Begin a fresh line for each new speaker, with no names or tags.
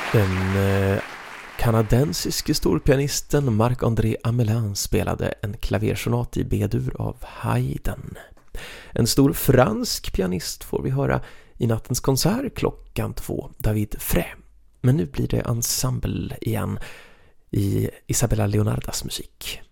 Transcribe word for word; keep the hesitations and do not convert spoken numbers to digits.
Den eh, kanadensiske storpianisten Marc-André Amelin spelade en klaversonat i B-dur av Haydn. En stor fransk pianist får vi höra i nattens konsert klockan två, David Frey. Men nu blir det ensemble igen i Isabella Leonardas musik.